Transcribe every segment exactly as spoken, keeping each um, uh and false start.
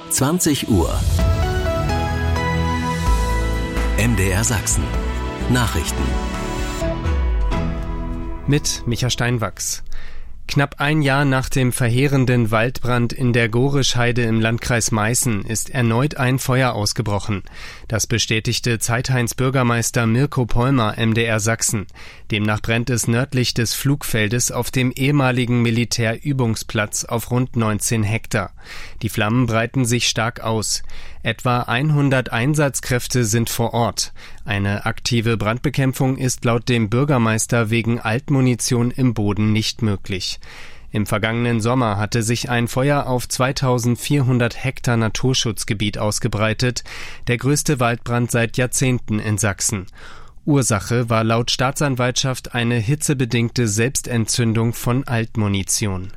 zwanzig Uhr. M D R Sachsen. Nachrichten. Mit Micha Steinwachs. Knapp ein Jahr nach dem verheerenden Waldbrand in der Gorischheide im Landkreis Meißen ist erneut ein Feuer ausgebrochen. Das bestätigte Zeithains Bürgermeister Mirko Polmer M D R Sachsen. Demnach brennt es nördlich des Flugfeldes auf dem ehemaligen Militärübungsplatz auf rund neunzehn Hektar. Die Flammen breiten sich stark aus. Etwa hundert Einsatzkräfte sind vor Ort. Eine aktive Brandbekämpfung ist laut dem Bürgermeister wegen Altmunition im Boden nicht möglich. Im vergangenen Sommer hatte sich ein Feuer auf zweitausendvierhundert Hektar Naturschutzgebiet ausgebreitet, der größte Waldbrand seit Jahrzehnten in Sachsen. Ursache war laut Staatsanwaltschaft eine hitzebedingte Selbstentzündung von Altmunition.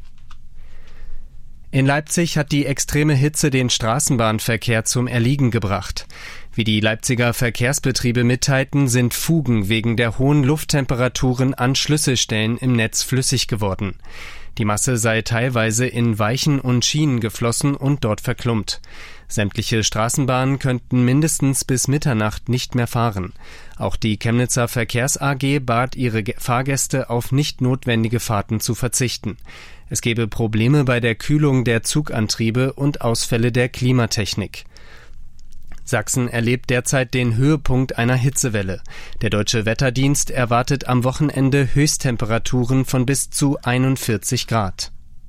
In Leipzig hat die extreme Hitze den Straßenbahnverkehr zum Erliegen gebracht. Wie die Leipziger Verkehrsbetriebe mitteilten, sind Fugen wegen der hohen Lufttemperaturen an Schlüsselstellen im Netz flüssig geworden. Die Masse sei teilweise in Weichen und Schienen geflossen und dort verklumpt. Sämtliche Straßenbahnen könnten mindestens bis Mitternacht nicht mehr fahren. Auch die Chemnitzer Verkehrs A G bat ihre Fahrgäste auf nicht notwendige Fahrten zu verzichten. Es gebe Probleme bei der Kühlung der Zugantriebe und Ausfälle der Klimatechnik. Sachsen erlebt derzeit den Höhepunkt einer Hitzewelle. Der Deutsche Wetterdienst erwartet am Wochenende Höchsttemperaturen von bis zu einundvierzig Grad.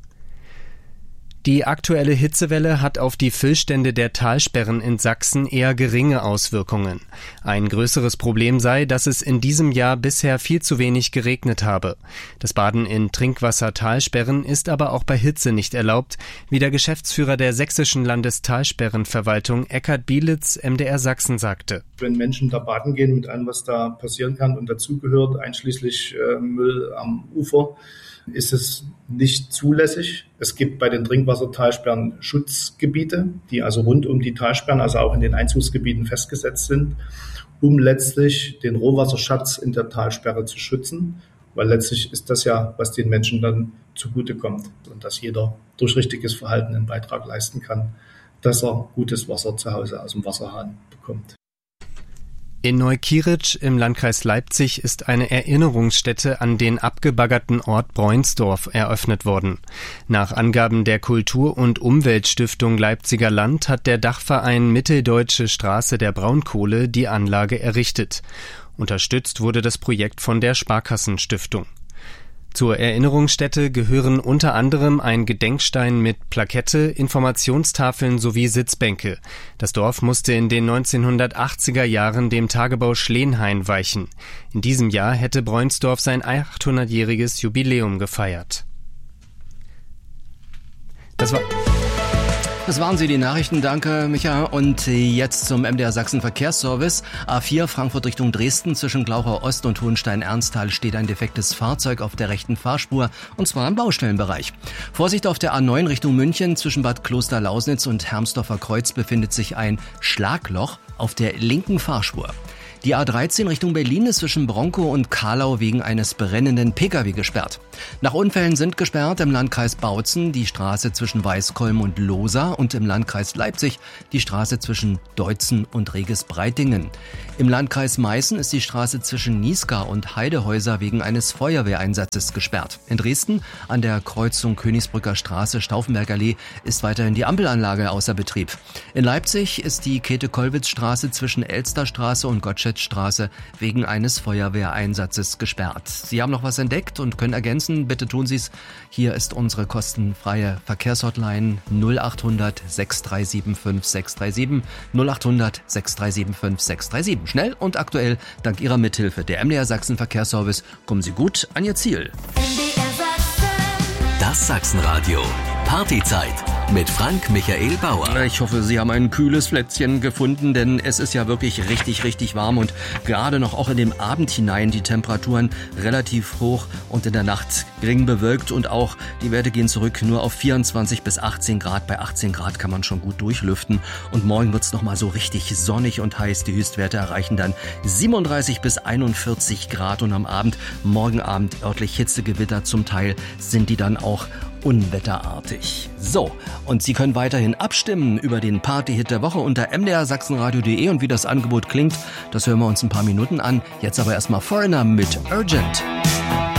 Die aktuelle Hitzewelle hat auf die Füllstände der Talsperren in Sachsen eher geringe Auswirkungen. Ein größeres Problem sei, dass es in diesem Jahr bisher viel zu wenig geregnet habe. Das Baden in Trinkwassertalsperren ist aber auch bei Hitze nicht erlaubt, wie der Geschäftsführer der sächsischen Landestalsperrenverwaltung Eckhard Bielitz M D R Sachsen sagte. Wenn Menschen da baden gehen mit allem, was da passieren kann und dazugehört, einschließlich äh, Müll am Ufer, ist es nicht zulässig. Es gibt bei den Trinkwassertalsperren Schutzgebiete, die also rund um die Talsperren, also auch in den Einzugsgebieten festgesetzt sind, um letztlich den Rohwasserschatz in der Talsperre zu schützen, weil letztlich ist das ja, was den Menschen dann zugutekommt und dass jeder durch richtiges Verhalten einen Beitrag leisten kann, dass er gutes Wasser zu Hause aus dem Wasserhahn bekommt. In Neukirch im Landkreis Leipzig ist eine Erinnerungsstätte an den abgebaggerten Ort Breunsdorf eröffnet worden. Nach Angaben der Kultur- und Umweltstiftung Leipziger Land hat der Dachverein Mitteldeutsche Straße der Braunkohle die Anlage errichtet. Unterstützt wurde das Projekt von der Sparkassenstiftung. Zur Erinnerungsstätte gehören unter anderem ein Gedenkstein mit Plakette, Informationstafeln sowie Sitzbänke. Das Dorf musste in den neunzehnhundertachtziger Jahren dem Tagebau Schleenhain weichen. In diesem Jahr hätte Breunsdorf sein achthundertjähriges Jubiläum gefeiert. Das war... Das waren sie, die Nachrichten. Danke, Micha. Und jetzt zum M D R Sachsen Verkehrsservice. A vier Frankfurt Richtung Dresden. Zwischen Glauchau Ost und Hohenstein-Ernsthal steht ein defektes Fahrzeug auf der rechten Fahrspur, und zwar im Baustellenbereich. Vorsicht auf der A neun Richtung München. Zwischen Bad Kloster-Lausnitz und Hermsdorfer Kreuz befindet sich ein Schlagloch auf der linken Fahrspur. Die A dreizehn Richtung Berlin ist zwischen Bronkow und Kahlau wegen eines brennenden Pkw gesperrt. Nach Unfällen sind gesperrt im Landkreis Bautzen die Straße zwischen Weißkolm und Lohsa und im Landkreis Leipzig die Straße zwischen Deutzen und Reges-Breitingen. Im Landkreis Meißen ist die Straße zwischen Niesgar und Heidehäuser wegen eines Feuerwehreinsatzes gesperrt. In Dresden an der Kreuzung Königsbrücker Straße Stauffenbergallee ist weiterhin die Ampelanlage außer Betrieb. In Leipzig ist die Käthe-Kollwitz-Straße zwischen Elsterstraße und Gottschedstraße wegen eines Feuerwehreinsatzes gesperrt. Sie haben noch was entdeckt und können ergänzen, bitte tun Sie es. Hier ist unsere kostenfreie Verkehrshotline null achthundert sechs drei sieben fünf sechs drei sieben, null achthundert sechs drei sieben fünf sechs drei sieben. Schnell und aktuell, dank Ihrer Mithilfe. Der M D R Sachsen Verkehrsservice, kommen Sie gut an Ihr Ziel. Das Sachsenradio. Partyzeit mit Frank Michael Bauer. Ich hoffe, Sie haben ein kühles Plätzchen gefunden, denn es ist ja wirklich richtig, richtig warm und gerade noch auch in den Abend hinein die Temperaturen relativ hoch und in der Nacht gering bewölkt und auch die Werte gehen zurück nur auf vierundzwanzig bis achtzehn Grad. Bei achtzehn Grad kann man schon gut durchlüften und morgen wird es nochmal so richtig sonnig und heiß. Die Höchstwerte erreichen dann siebenunddreißig bis einundvierzig Grad und am Abend, morgen Abend örtlich Hitzegewitter, zum Teil sind die dann auch unwetterartig. So, und Sie können weiterhin abstimmen über den Party-Hit der Woche unter m d r sachsenradio punkt de und wie das Angebot klingt, das hören wir uns ein paar Minuten an. Jetzt aber erstmal Foreigner mit Urgent.